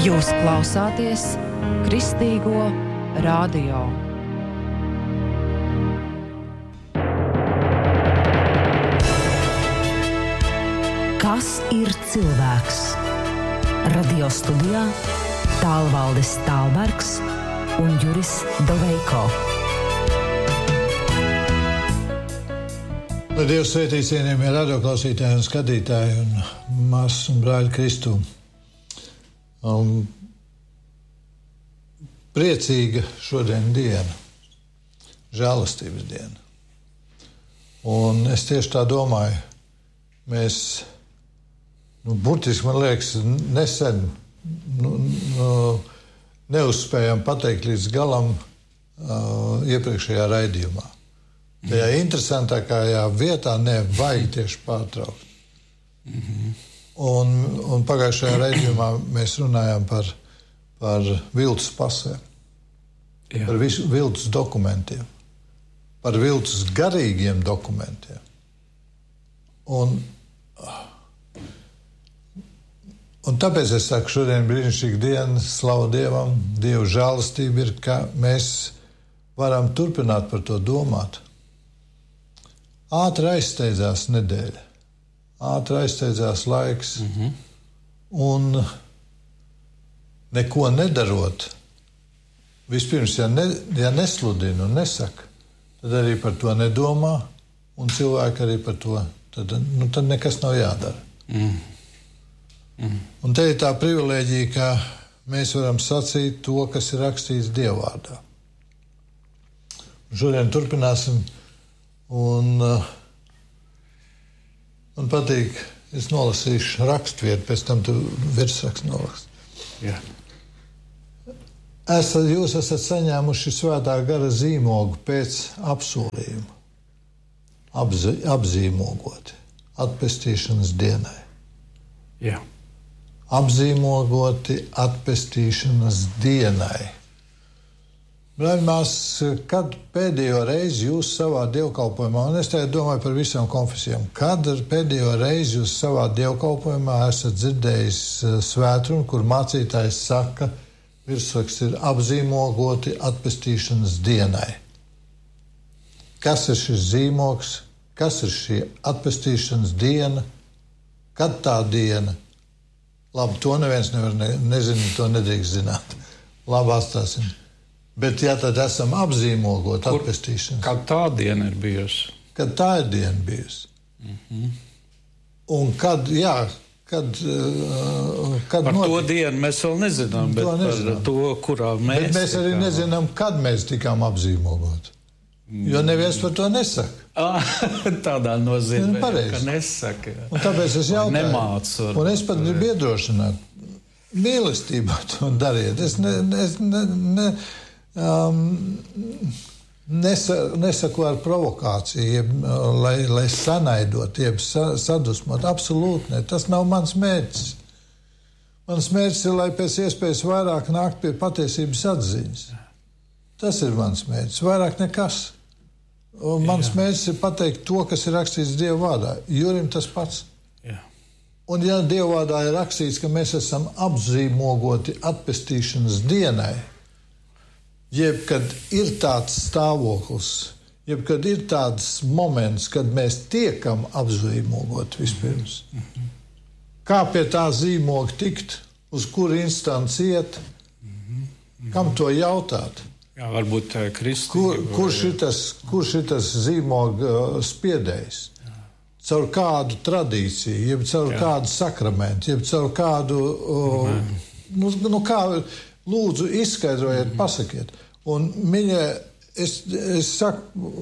Jūs klausāties Kristīgo radio. Kas ir cilvēks? Radio studijā Tālvaldis Tālbergs un Juris Doveiko. Lai Dievs svētī cienījamie radioklausītāji un skatītāji un māsas un brāļi Kristū. Priecīga šodien diena, žēlastības diena. Un es tieši tā domāju, mēs, burtiski man liekas, nesen neuzspējām pateikt līdz galam iepriekšējā raidījumā. Tajā interesantākajā vietā nevajag tieši pārtraukt. Un pagājušajā raidījumā mēs runājām par viltus pasēm, par viltus dokumentiem, par viltus garīgiem dokumentiem. Un tāpēc es saku, šodien brīnišķīga diena, slavu Dievam, Dieva žēlastība ir, ka mēs varam turpināt par to domāt. Ātri aizsteidzās nedēļa, ātri aizsteidzās laiks, un neko nedarot, vispirms, ja nesludina un nesaka, tad arī par to nedomā, un cilvēki arī par to, tad nekas nav jādara. Un te ir tā privilēģija, ka mēs varam sacīt to, kas ir rakstīts Dievvārdā. Šodien turpināsim. Un man patīk, es nolasīšu rakstvietu, pēc tam tu virsrakstu nolasi. Jā. Jūs esat saņēmuši svētā gara zīmogu pēc apsolījuma, apzīmogoti atpestīšanas dienai. Jā. Apzīmogoti atpestīšanas dienai. Brāļmās, kad pēdējo reizi jūs savā dievkalpojumā, un es tagad domāju par visām konfesijām, kad pēdējo reizi jūs savā dievkalpojumā esat dzirdējis svētrumu, kur mācītājs saka, virsraksts ir apzīmogoti atpestīšanas dienai. Kas ir šis zīmogs? Kas ir šī atpestīšanas diena? Kad tā diena? Labi, to neviens nevar nezinu, to nedrīkst zināt. Labi, atstāsim. Bet, ja tad esam apzīmogot atpestīšanas. Kad tā diena ir bijusi? Kad tā ir diena bijusi. Un kad par to dienu mēs vēl nezinām, bet par to, kurā mēs... Bet mēs arī nezinām, kad mēs tikām apzīmogot. Jo neviens par to nesaka. Tādā nozīmē, ka nesaka. Un tāpēc es jautāju. Nemācu. Un es pat gribu iedrošināt. Mīlestībā to dariet. Es nesaku ar provokāciju, lai sanaidot, sadusmot. Absolūti ne. Tas nav mans mērķis. Mans mērķis ir, lai pēc iespējas vairāk nākt pie patiesības atziņas. Tas ir mans mērķis. Vairāk nekas. Un mans mērķis ir pateikt to, kas ir rakstīts Dieva vārdā. Jurim tas pats. Jā. Un ja Dieva vārdā ir rakstīts, ka mēs esam apzīmogoti atpestīšanas dienai, jebkad ir tāds stāvoklis, jebkad ir tāds moments, kad mēs tiekam apzīmogoti vispirms. Kā pie tā zīmoga tikt, uz kuru instanci iet, kam to jautāt? Jā, varbūt Kristība. Kurš ir tas zīmoga spiedējs? Caur kādu tradīciju, jeb caur kādu sakramentu, jeb caur kādu... kā, lūdzu, izskaidrojiet, pasakiet. Un, mīļie, es saku,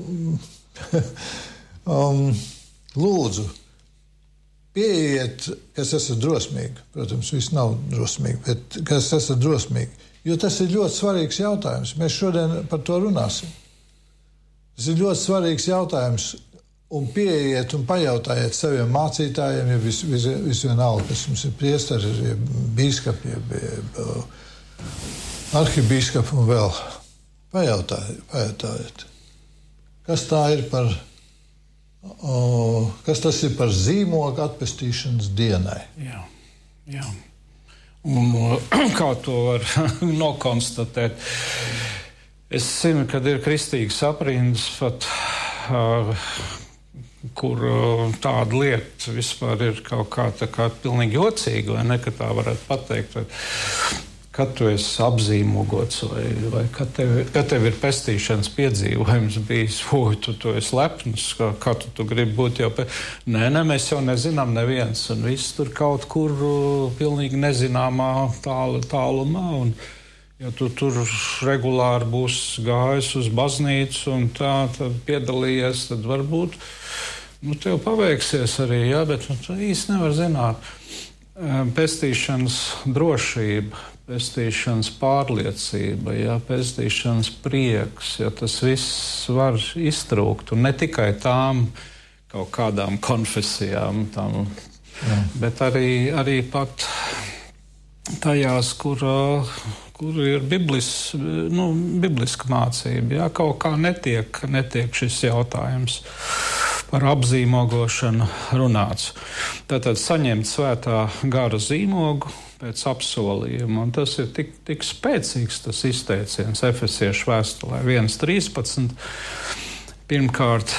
lūdzu, pieiet, kas esat drosmīgi. Protams, viss nav drosmīgi, bet kas esat drosmīgi. Jo tas ir ļoti svarīgs jautājums. Mēs šodien par to runāsim. Tas ir ļoti svarīgs jautājums. Un pieiet un pajautājiet saviem mācītājiem, ja visvienalga, kas jums ir priesteri, ja bīskapi, ja arhibīskapi un vēl. Pajautājiet. Kas tā ir par kas tas ir par zīmogu atpestīšanas dienai. Jā. Un kā to var nokonstatēt? Es zinu, kad ir kristīgas aprindas, pat, kur tāda lieta vispār ir kaut kā tā kā pilnīgi jocīga, vai ne, ka tā varētu pateikt, kad tu esi apzīmogots, vai kad tev ir pestīšanas piedzīvojums bijis, tu esi lepns, kā tu gribi būt jau Nē, mēs jau nezinām neviens, un viss tur kaut kur pilnīgi nezināmā tālumā, un ja tu tur regulāri būs gājis uz baznīcu un tā, tad piedalījies, tad varbūt tev paveiksies arī, jā, bet tu īsti nevar zināt. Pestīšanas drošība, pestīšanas pārliecība, jā, pestīšanas prieks, ja tas viss var iztrūkt, un ne tikai tām kaut kādām konfesijām, bet arī pat tajās, kur ir bibliska mācība. Jā, kaut kā netiek šis jautājums par apzīmogošanu runāts. Tātad saņemt svētā gara zīmogu pēc apsolījuma, un tas ir tik spēcīgs tas izteiciens Efesiešu vēstulē 1.13. Pirmkārt,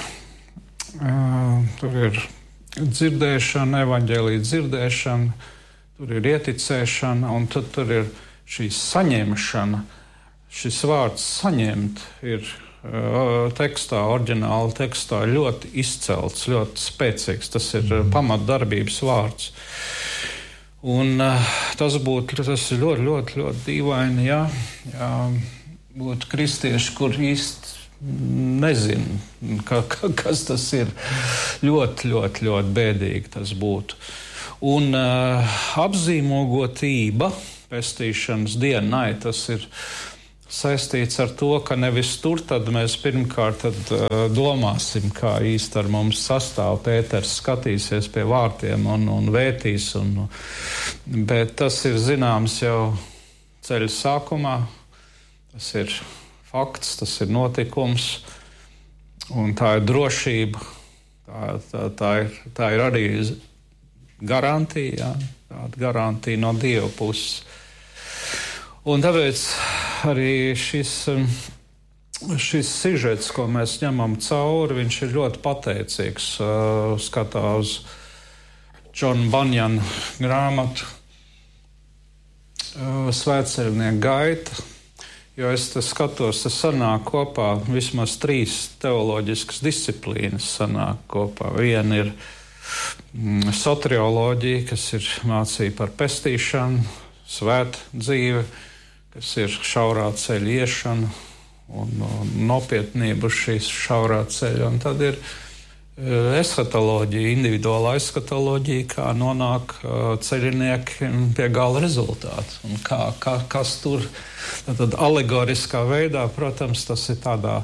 tur ir dzirdēšana, evaņģēlija dzirdēšana, tur ir ieticēšana, un tad tur ir šī saņemšana. Šis vārds saņemt ir oriģināla tekstā ļoti izcelts, ļoti spēcīgs. Tas ir pamatdarbības vārds. Un tas ir ļoti, ļoti, ļoti dīvaini, ja būtu kristieši, kur īsti nezinu, kas tas ir. Ļoti, ļoti, ļoti bēdīgi tas būtu. Un apzīmogotība pestīšanas dienai, tas ir saistīts ar to, ka nevis tur tad mēs pirmkārt domāsim, kā īsti ar mums sastāv. Pēters skatīsies pie vārtiem un vētīs, bet tas ir zināms jau ceļa sākumā. Tas ir fakts, tas ir notikums, un tā ir drošība. Tā ir arī garantija, tāda garantija no Dieva puses. Un tāpēc arī šis sižets, ko mēs ņemam cauri, viņš ir ļoti pateicīgs. Skatā uz Džona Banjana grāmatu Svētceļnieku gaita, jo es skatos, tas sanāk kopā vismaz 3 teoloģiskas disciplīnas sanāk kopā. Viena ir soterioloģija, kas ir mācība par pestīšanu, svēta dzīve, kas ir šaurā ceļa iešana un nopietnība uz šīs šaurā ceļa. Un tad ir eskatoloģija, individuāla eskatoloģija, kā nonāk ceļinieki pie gala rezultātu. Un kas tur tad alegoriskā veidā, protams, tas ir tādā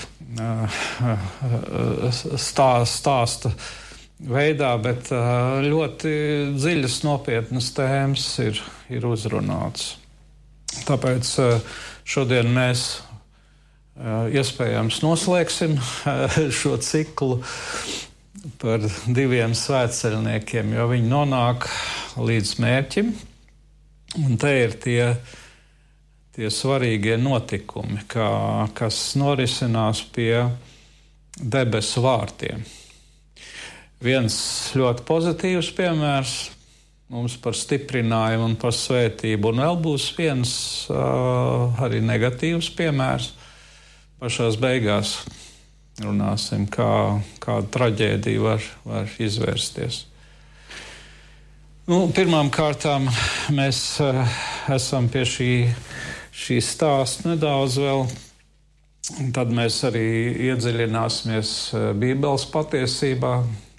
stāsta veidā, bet ļoti dziļas nopietnas tēmas ir uzrunāts. Tāpēc šodien mēs iespējams noslēgsim šo ciklu par 2 svētceļniekiem, jo viņi nonāk līdz mērķim, un te ir tie svarīgie notikumi, kas norisinās pie debesu vārtiem. Viens ļoti pozitīvs piemērs mums par stiprinājumu un par svētību, un vēl būs viens arī negatīvs piemērs. Pašās beigās runāsim, kāda traģēdija var izvērsties. Pirmām kārtām mēs esam pie šī stāsta nedaudz vēl, un tad mēs arī iedziļināsimies Bībeles patiesībā.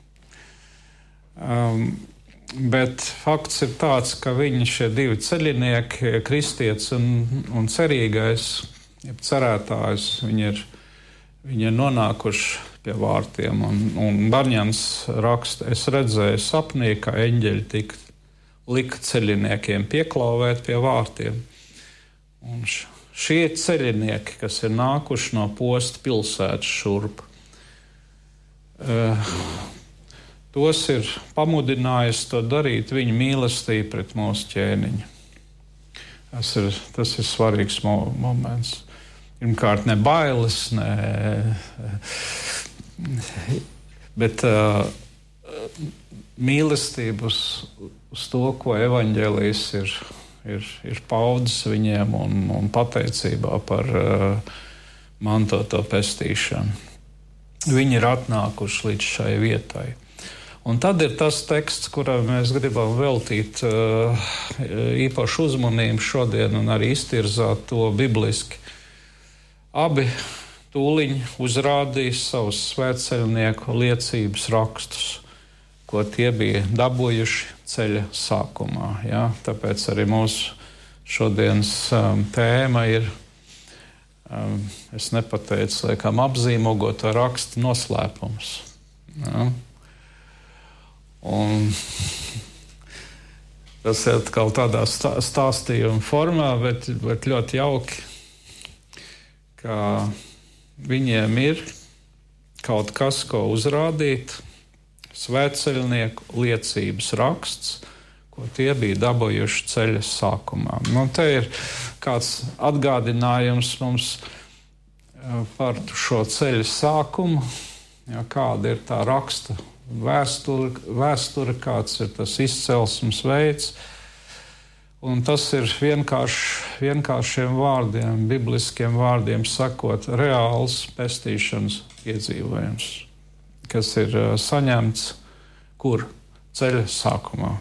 Bet fakts ir tāds, ka viņi šie 2 ceļinieki, kristietis un cerīgais, jeb cerētājs, viņi ir nonākuši pie vārtiem. Un Barņans raksta, es redzēju sapnī, ka eņģeļi lika ceļiniekiem pieklauvēt pie vārtiem. Un šie ceļinieki, kas ir nākuši no posta pilsētas šurp, tos ir pamudinājis to darīt viņa mīlestība pret mūsu ķēniņu. Tas ir svarīgs moments. Pirmkārt, ne bailes, bet mīlestība uz to, ko evaņģēlijs ir paudis viņiem un pateicībā par mantoto pestīšanu. Viņi ir atnākuši līdz šai vietai. Un tad ir tas teksts, kuram mēs gribam veltīt īpašu uzmanību šodien un arī iztirzāt to bibliski. Abi tūliņ uzrādīs savus svētceļnieku liecības rakstus, ko tie bija dabūjuši ceļa sākumā. Ja? Tāpēc arī mūsu šodienas tēma ir, es nepateicu, laikam, apzīmogota raksta noslēpums. Ja? Un tas ir atkal tādā stāstījuma formā, bet ļoti jauki, ka viņiem ir kaut kas, ko uzrādīt, svētceļnieku liecības raksts, ko tie bija dabūjuši ceļa sākumā. Te ir kāds atgādinājums mums par šo ceļa sākumu, ja, kāda ir tā raksta vēsture, kāds ir tas izcelsmes veids. Un tas ir vienkāršiem vārdiem, bibliskiem vārdiem sakot, reāls pestīšanas piedzīvojums, kas ir saņemts kur? Ceļa sākumā.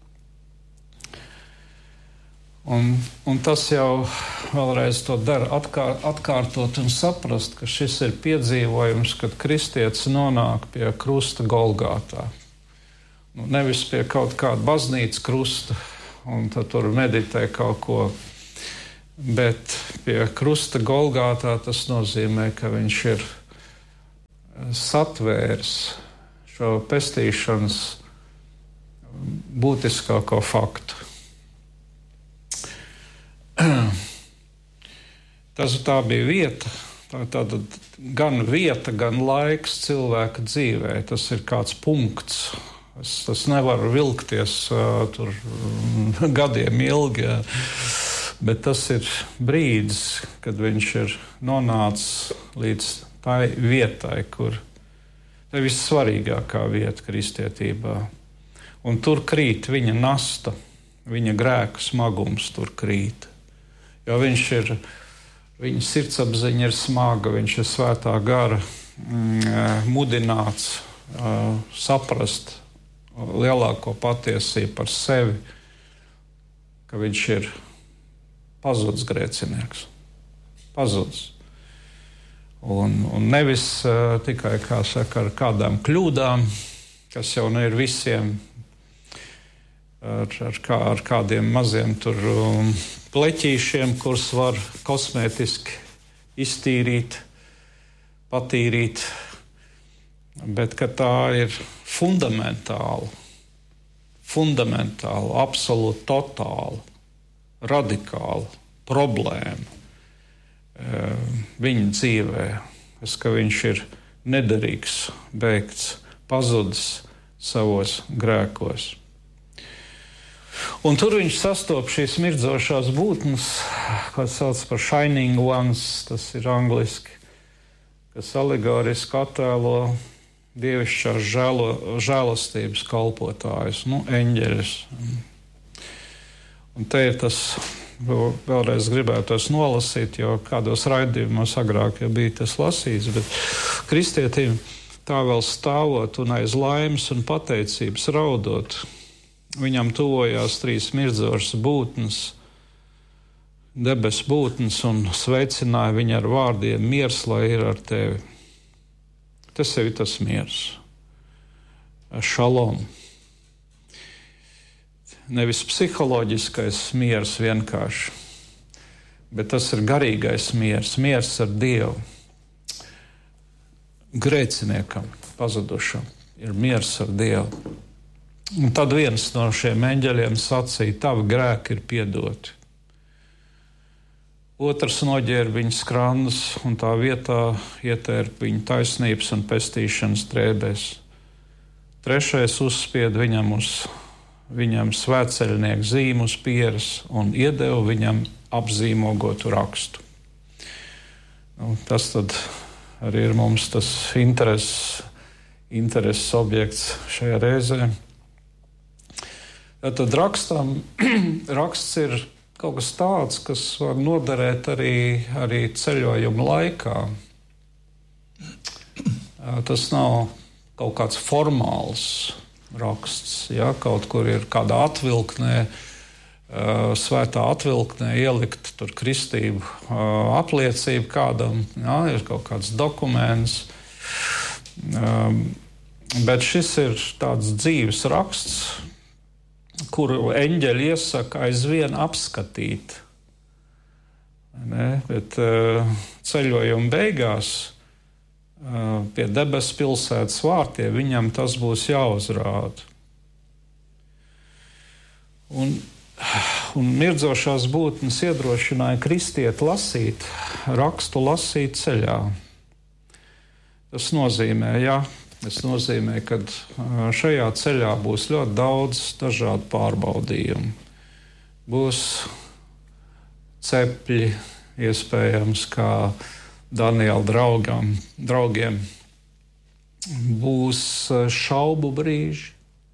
Un tas jau vēlreiz to dara atkārtot un saprast, ka šis ir piedzīvojums, kad kristietis nonāk pie krusta Golgātā. Nevis pie kaut kāda baznīcas krusta, un tad tur meditē kaut ko, bet pie krusta Golgātā tas nozīmē, ka viņš ir satvērs šo pestīšanas būtiskāko faktu. Tā bija vieta, tāda gan vieta, gan laiks cilvēka dzīvē. Tas ir kāds punkts. Tas nevar vilkties tur gadiem ilgi, bet tas ir brīdis, kad viņš ir nonācis līdz tai vietai, kur tā ir vissvarīgākā vieta kristietībā. Un tur krīt viņa nasta, viņa grēku smagums tur krīt. Jo viņa sirdsapziņa ir smaga, viņš ir svētā gara mudināts saprast lielāko patiesību par sevi, ka viņš ir pazudis grēcinieks. Pazudis. Un nevis tikai, kā saka, ar kādām kļūdām, kas jau ne ir visiem, ar kādiem maziem tur pleķīšiem, kurus var kosmētiski iztīrīt, patīrīt, bet ka tā ir fundamentāla, absolūti totāla, radikāla problēma viņa dzīvē. Ka viņš ir nederīgs, beigts, pazudis savos grēkos. Un tur viņš sastopas šīs mirdzošās būtnes, ko sauc par shining ones, tas ir angliski, kas alegoriski attēlo dievišķās žēlastības kalpotājus, eņģeļus. Un te ir tas, vēlreiz gribētos nolasīt, jo kādos raidījumos agrāk jau bija tas lasīts, bet kristietim tā vēl stāvot un aiz laimes un pateicības raudot, viņam tuvojās 3 mirdzošas būtnes, debes būtnes, un sveicināja viņu ar vārdiem: miers, lai ir ar tevi. Tas ir tas miers. Šalom. Nevis psiholoģiskais miers vienkārši, bet tas ir garīgais miers, miers ar Dievu. Grēciniekam, pazudušam, ir miers ar Dievu. Un tad viens no šiem eņģeļiem sacīja: tavi grēki ir piedoti. Otrs noģērba viņa skrandas un tā vietā ietērpa viņa taisnības un pestīšanas drēbēs. Trešais uzspieda viņam svētceļnieku zīmu uz pieres un iedeva viņam apzīmogotu rakstu. Tas tad arī ir mums tas intereses objekts šajā reizē. Tad raksts ir kaut kas tāds, kas var noderēt arī ceļojuma laikā. Tas nav kaut kāds formāls raksts. Ja? Kaut kur ir kādā atvilknē, svētā atvilknē ielikt tur kristību apliecību kādam, ja? Ir kaut kāds dokuments. Bet šis ir tāds dzīves raksts, kuru eņģeļi iesaka aizvien apskatīt. Bet ceļojuma beigās pie debesu pilsētas vārtiem viņam tas būs jāuzrāda. Un mirdzošās būtnes iedrošināja kristieti lasīt, rakstu lasīt ceļā. Tas nozīmē, ka šajā ceļā būs ļoti daudz dažādu pārbaudījumu. Būs cepļi, iespējams, kā Daniela draugiem. Būs šaubu brīži.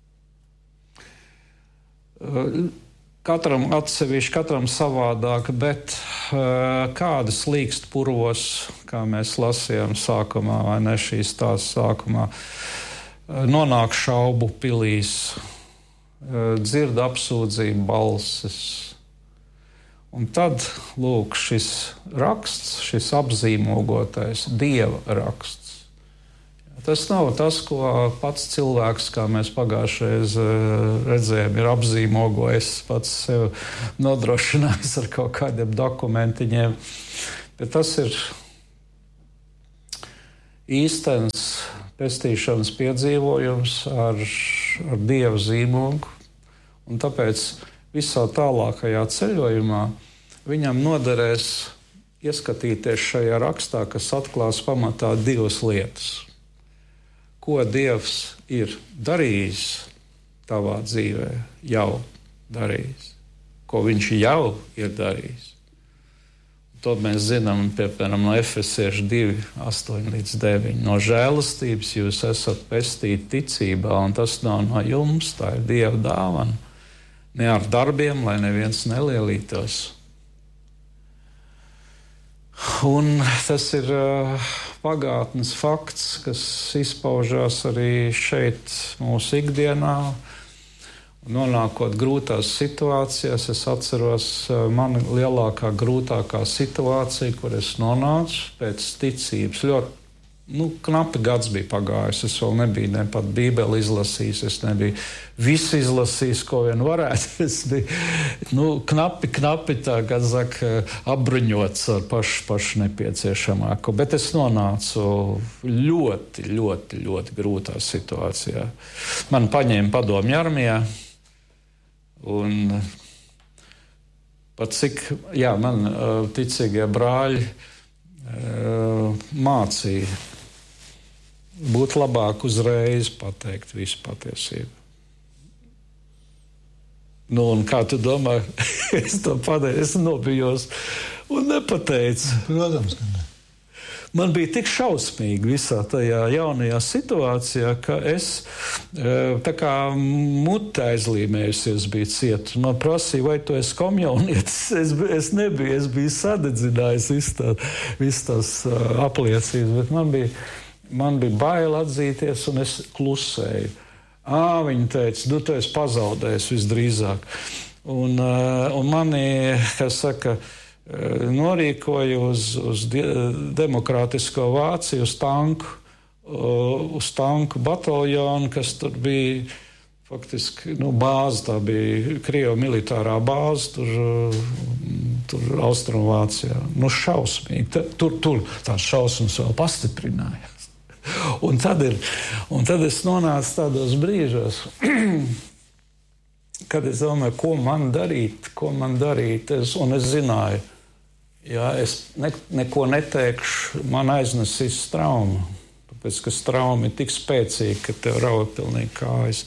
Katram atsevišķi, katram savādāk, bet kādas līkst purvos, kā mēs lasījām sākumā, vai ne šīs tās sākumā, nonāk šaubu pilīs, dzird apsūdzību balsis. Un tad, lūk, šis raksts, šis apzīmogotais Dieva raksts. Tas nav tas, ko pats cilvēks, kā mēs pagājušreiz redzējām, ir apzīmogojis, pats sev nodrošinājis ar kaut kādiem dokumentiņiem. Bet tas ir īstenis pestīšanas piedzīvojums ar Dieva zīmogu. Un tāpēc visā tālākajā ceļojumā viņam noderēs ieskatīties šajā rakstā, kas atklās pamatā divas lietas. Ko Dievs ir darījis tavā dzīvē, jau darījis. Ko viņš jau ir darījis. To mēs zinām, piemēram, no Efesiešu 2:8-9. No žēlastības jūs esat pestīti ticībā, un tas nav no jums, tā ir Dieva dāvana. Ne ar darbiem, lai neviens nelielītos. Un tas ir pagātnes fakts, kas izpaužās arī šeit mūsu ikdienā. Nonākot grūtās situācijās, es atceros mani lielākā, grūtākā situācija, kur es nonācu pēc ticības. Ļoti knapi gads bija pagājis. Es vēl nebiju ne pat Bībeli izlasījis, es nebiju visu izlasījis, ko vien varētu. Es biju knapi tā, kā saka, apbruņots ar pašu nepieciešamāko. Bet es nonācu ļoti, ļoti, ļoti grūtā situācijā. Man paņēma padomju armijā. Un pat cik, man ticīgie brāļi mācīja būt labāk uzreiz pateikt visu patiesību. Un kā tu domā, es to pateicu, es nobijos un nepateicu. Protams, ka ne. Man bija tik šausmīgi visā tajā jaunajā situācijā, ka es tā kā mute aizlīmējusies biju ciet. Man prasīja, vai tu esi komjaunietis? Es nebiju, es biju sadedzinājis visu tās apliecības, bet man bija bail atzīties, un es klusēju. Viņa teica, tu esi pazaudējis visdrīzāk. Un mani, kā saka, norīkoja uz demokrātisko Vāciju, uz tanku bataljonu, kas tur bija faktiski bāze, tā bija Krievu militārā bāze, tur Austrumvācijā. Šausmīgi. Tur tās šausmas vēl pastiprinājās. Un tad es nonācu tādos brīžos, kad es domāju, ko man darīt. Un es zināju, es neko neteikšu, man aiznesīs traumu. Tāpēc, ka trauma ir tik spēcīga, ka tev rauj pilnīgi kājas.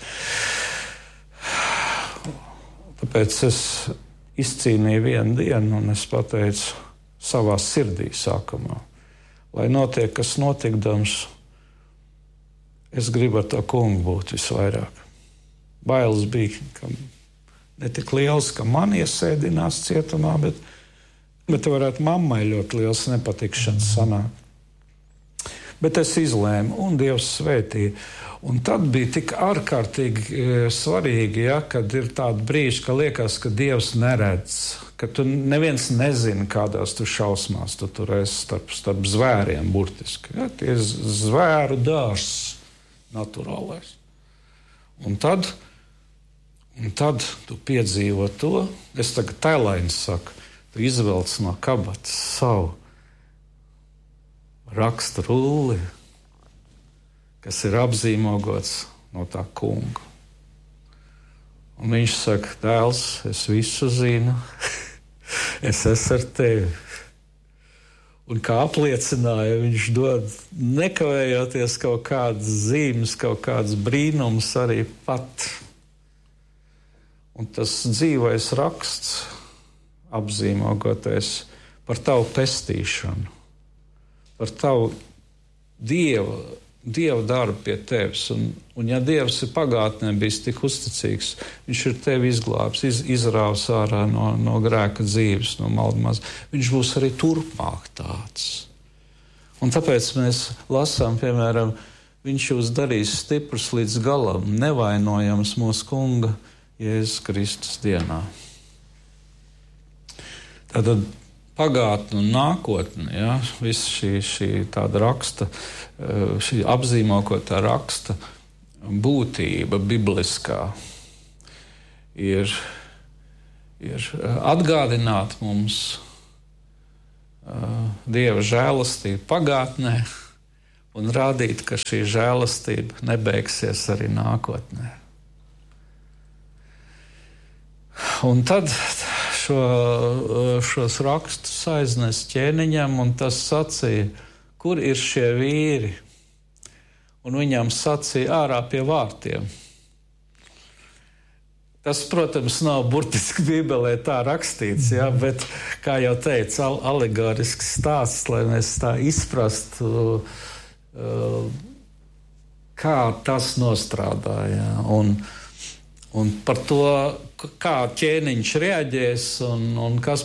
Tāpēc es izcīnīju vienu dienu, un es pateicu savā sirdī sākumā, lai notiek, kas notikdams, es gribu ar to kungu būt visvairāk. Bailes bija ne tik liels, ka man iesēdinās cietumā, bet varētu mammai ļoti liels nepatikšanas sanākt. Bet es izlēmu, un Dievs svētīja. Un tad bija tik ārkārtīgi svarīgi, kad ir tādi brīži, ka liekas, ka Dievs neredz, ka tu neviens nezina, kādās tu šausmās tu tur esi starp zvēriem burtiski. Ja? Tie zvēru dārzs naturālais. Un tad tu piedzīvo to, es tagad tēlaini saku, tu izvelc no kabatas savu raksta rulli, kas ir apzīmogots no tā kunga. Un viņš saka, dēls, es visu zinu, es esmu ar tevi. Un kā apliecināja, viņš dod nekavējoties kaut kādas zīmes, kaut kādas brīnums arī pat. Un tas dzīvais raksts, apzīmogoties par tavu pestīšanu, par tavu Dieva darbu pie tevis. Un ja Dievs ir pagātnē bijis tik uzticīgs, viņš ir tevi izglābs, izrāvis ārā no grēka dzīves, no maldumās. Viņš būs arī turpmāk tāds. Un tāpēc mēs lasām, piemēram, viņš jūs darīs stiprus līdz galam, nevainojams mūsu kunga Jēzus Kristus dienā. Tātad pagātne un nākotne, ja, viss šī tāda raksta, šī apzīmokotā raksta būtība bibliskā ir atgādināt mums Dieva žēlastību pagātnē un rādīt, ka šī žēlastība nebeigsies arī nākotnē. Un tad šos rakstus aiznes ķēniņam, un tas sacīja, kur ir šie vīri? Un viņam sacīja ārā pie vārtiem. Tas, protams, nav burtiski Bībelē tā rakstīts, ja, bet, kā jau teicu, alegorisks stāsts, lai mēs tā izprastu, kā tas nostrādāja. Un par to, kā ķēniņš reaģēs un kas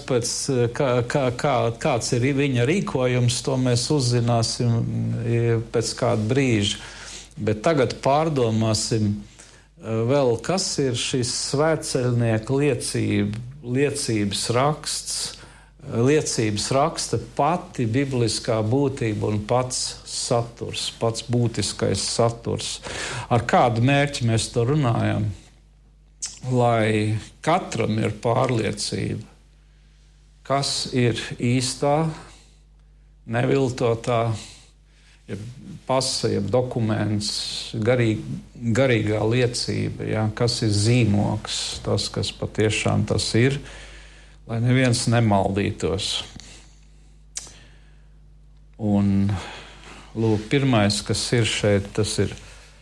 kāds ir viņa rīkojums, to mēs uzzināsim pēc kāda brīža. Bet tagad pārdomāsim vēl, kas ir šis svētceļnieku liecības raksts, liecības raksta pati bibliskā būtība un pats saturs, pats būtiskais saturs. Ar kādu mērķi mēs to runājam? Lai katram ir pārliecība, kas ir īstā, neviltotā, jeb pase, jeb dokuments, garīgā liecība, ja, kas ir zīmogs, tas, kas patiešām tas ir, lai neviens nemaldītos. Un, lūk, pirmais, kas ir šeit, tas ir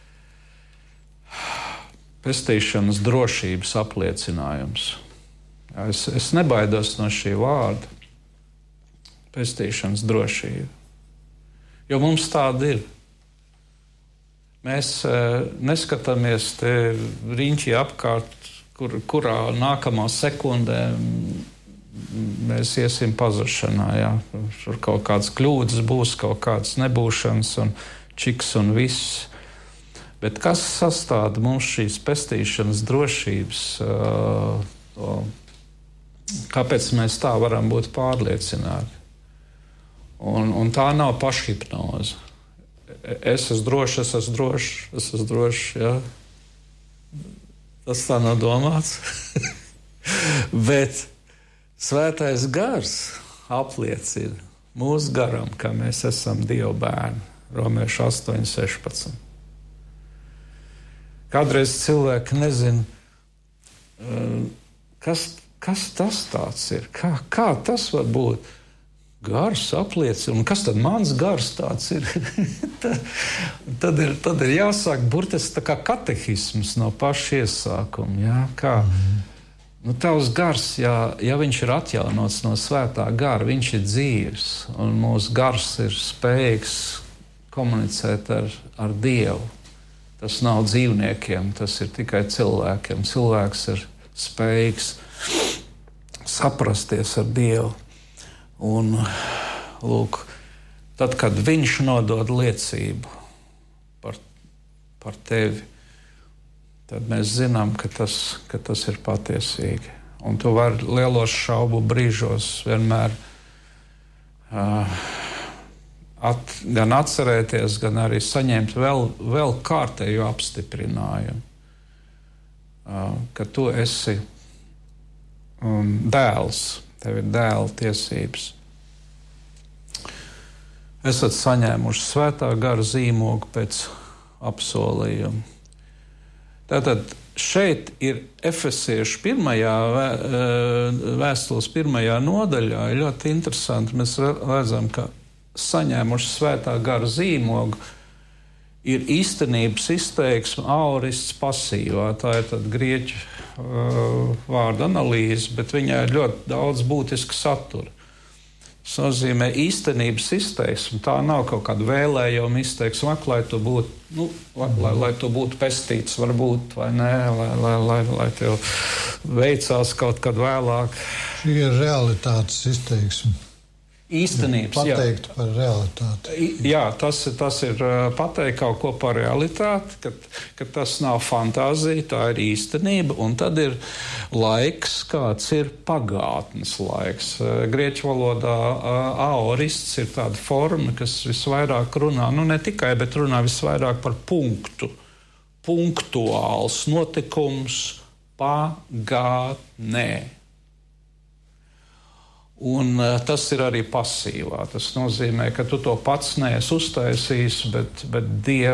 pestīšanas drošības apliecinājums. Ja, es nebaidos no šī vārda. Pestīšanas drošība. Jo mums tāda ir. Mēs neskatāmies te riņķī apkārt, kurā nākamā sekundē mēs iesim pazušanā. Ja. Tur kaut kādas kļūdas būs, kaut kādas nebūšanas un čiks un viss. Bet kas sastāda mums šīs pestīšanas drošības? Kāpēc mēs tā varam būt pārliecināti? Un tā nav pašhipnoze. Es esmu drošs, ja? Tas tā nav domāts. Bet Svētais Gars apliecina mūsu garam, ka mēs esam Dieva bērni. Romiešu 8:16. Kādreiz cilvēki nezina, kas tas tāds ir, kā tas var būt. Gars apliecina, un kas tad mans gars tāds ir? tad ir jāsāk burtiski tā kā katehisms no paša iesākuma. Jā? Kā? Nu, tavs gars, ja viņš ir atjaunots no svētā gara, viņš ir dzīves, un mūsu gars ir spējīgs komunicēt ar Dievu. Tas nav dzīvniekiem, tas ir tikai cilvēkiem. Cilvēks ir spējīgs saprasties ar Dievu. Un, lūk, tad, kad viņš nodod liecību par tevi, tad mēs zinām, ka tas ir patiesīgi. Un tu vari lielos šaubu brīžos vienmēr gan atcerēties, gan arī saņemt vēl kārtēju apstiprinājumu, ka tu esi dēls. Tev ir dēla tiesības. Esat saņēmuši svētā gara zīmogu pēc apsolījuma. Tātad šeit ir Efesiešu vēstules 1. nodaļā. Ir ļoti interesanti. Mēs redzam, ka saņēmuši svētā gara zīmogu ir īstenības izteiksme aorists pasīvā. Tā ir tad grieķu vārda analīze, bet viņai ir ļoti daudz būtiska satura. Tas nozīmē īstenības izteiksme. Tā nav kaut kāda vēlējuma izteiksme, lai tu būtu, lai tu būtu pestīts, varbūt, vai nē, lai tev veicās kaut kad vēlāk. Šī ir realitātes izteiksme. Īstenības, pateikt par realitāti. Jā, tas ir pateikt kaut ko par realitāti, ka tas nav fantāzija, tā ir īstenība, un tad ir laiks, kāds ir pagātnes laiks. Grieķu valodā aorists ir tāda forma, kas visvairāk runā, ne tikai, bet runā visvairāk par punktu. Punktuāls notikums pagātnē. Un tas ir arī pasīvā. Tas nozīmē, ka tu to pats neesi uztaisījis, bet Dievs